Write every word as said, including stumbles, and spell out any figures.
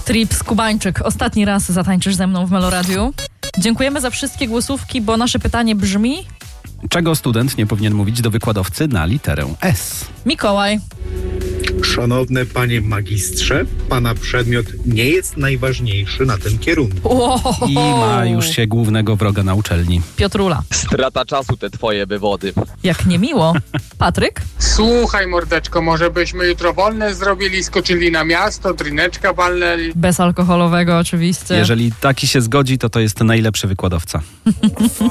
Trips Kubańczyk, ostatni raz zatańczysz ze mną w Meloradiu. Dziękujemy za wszystkie głosówki, bo nasze pytanie brzmi... Czego student nie powinien mówić do wykładowcy na literę S? Mikołaj. Szanowny panie magistrze, pana przedmiot nie jest najważniejszy na tym kierunku. Wow. I ma już się głównego wroga na uczelni. Piotrula. Strata czasu te twoje wywody. Jak niemiło. Patryk? Słuchaj, mordeczko, może byśmy jutro wolne zrobili, skoczyli na miasto, drineczka walnęli. Bezalkoholowego oczywiście. Jeżeli taki się zgodzi, to to jest najlepszy wykładowca.